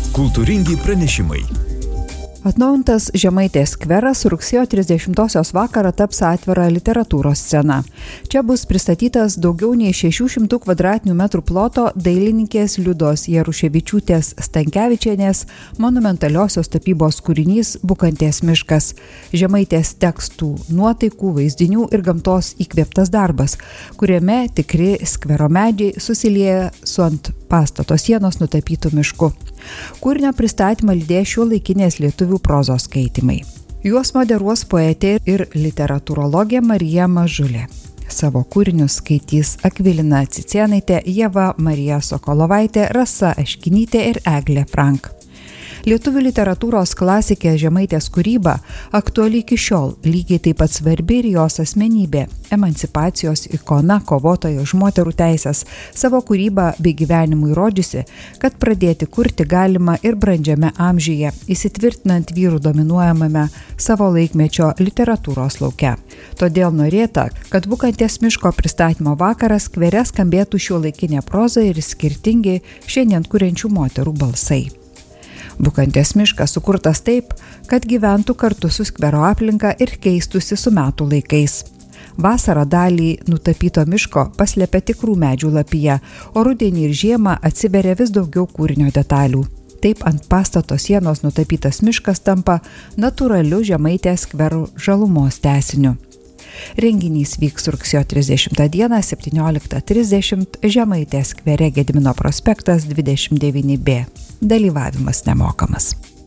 Kultūringi pranešimai. Atnaujintas Žemaitės skveras rugsėjo 30-osios vakarą taps atvira literatūros scena. Čia bus pristatytas daugiau nei 600 m2 ploto dailininkės Liudos Jaruševičiūtės Stankevičienės monumentaliosios tapybos kūrinys Bukantės miškas. Žemaitės tekstų, nuotaikų, vaizdinių ir gamtos įkvėptas darbas, kuriame tikri skvero medžiai susilieja su ant pastato sienos nutapytų mišku. Kūrinio pristatymą lydės šiuolaikinės lietuvių prozos skaitymai. Juos moderuos poetė ir literatūrologė Marija Mažulė. Savo kūrinius skaitys Akvilina Cicėnaitė, Ieva Marija Sokolovaitė, Rasa Aškinytė ir Eglė Frank. Lietuvių literatūros klasikė Žemaitės kūryba aktuali iki šiol, lygiai taip pat svarbi ir jos asmenybė, emancipacijos ikona, kovotoja už moterų teisės, savo kūrybą bei gyvenimų įrodžiusi, kad pradėti kurti galima ir brandžiame amžiuje, įsitvirtinant vyrų dominuojamame savo laikmečio literatūros lauke. Todėl norėta, kad Bukantės miško pristatymo vakaras skvere skambėtų šiuolaikinė proza ir skirtingi šiandien kuriančių moterų balsai. Bukantės miškas sukurtas taip, kad gyventų kartu su skvero aplinka ir keistųsi su metų laikais. Vasarą dalį nutapyto miško paslėpia tikrų medžių lapija, o rudenį ir žiemą atsiveria vis daugiau kūrinio detalių. Taip ant pastato sienos nutapytas miškas tampa natūraliu Žemaitės skvero žalumos tęsiniu. Renginys vyks rugsėjo 30 dieną 17:30 Žemaitės skvere Gedimino prospektas 29B. Dalyvavimas nemokamas.